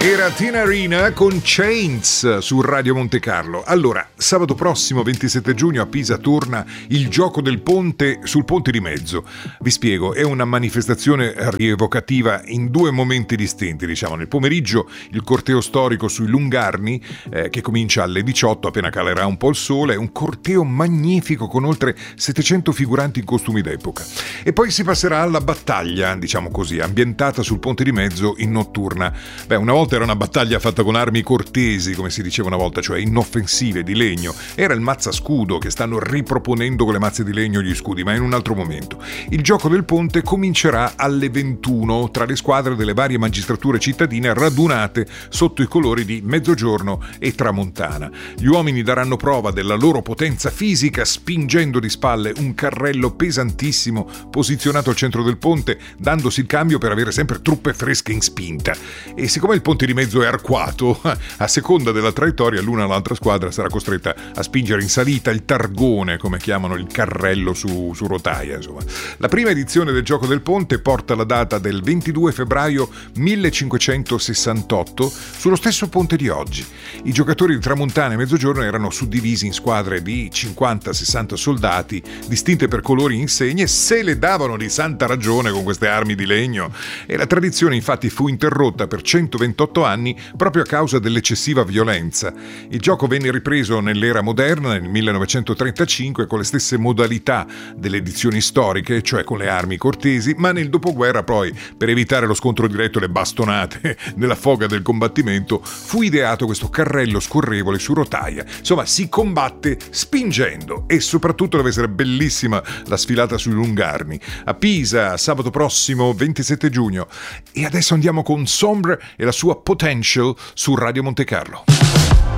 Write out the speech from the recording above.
Era Tina Arena con Chains su Radio Monte Carlo. Allora, sabato prossimo 27 giugno a Pisa torna il gioco del ponte sul ponte di mezzo. Vi spiego, è una manifestazione rievocativa in due momenti distinti, diciamo. Nel pomeriggio il corteo storico sui Lungarni che comincia alle 18 appena calerà un po' il sole, è un corteo magnifico con oltre 700 figuranti in costumi d'epoca. E poi si passerà alla battaglia, diciamo così, ambientata sul ponte di mezzo in notturna. Beh, una volta era una battaglia fatta con armi cortesi, come si diceva una volta, cioè inoffensive, di legno. Era il mazzascudo, che stanno riproponendo con le mazze di legno gli scudi, ma in un altro momento. Il gioco del ponte comincerà alle 21 tra le squadre delle varie magistrature cittadine radunate sotto i colori di Mezzogiorno e Tramontana. Gli uomini daranno prova della loro potenza fisica spingendo di spalle un carrello pesantissimo posizionato al centro del ponte, dandosi il cambio per avere sempre truppe fresche in spinta. E siccome il ponte di mezzo è arcuato, a seconda della traiettoria l'una o l'altra squadra sarà costretta a spingere in salita il targone, come chiamano il carrello su rotaia, insomma. La prima edizione del gioco del ponte porta la data del 22 febbraio 1568 sullo stesso ponte di oggi. I giocatori di Tramontana e Mezzogiorno erano suddivisi in squadre di 50-60 soldati distinte per colori e insegne, se le davano di santa ragione con queste armi di legno, e la tradizione infatti fu interrotta per 128 anni proprio a causa dell'eccessiva violenza. Il gioco venne ripreso nell'era moderna nel 1935 con le stesse modalità delle edizioni storiche, cioè con le armi cortesi, ma nel dopoguerra poi, per evitare lo scontro diretto e le bastonate nella foga del combattimento, fu ideato questo carrello scorrevole su rotaia. Insomma, si combatte spingendo, e soprattutto deve essere bellissima la sfilata sui Lungarni a Pisa sabato prossimo 27 giugno. E adesso andiamo con Sombre e la sua Potential su Radio Monte Carlo.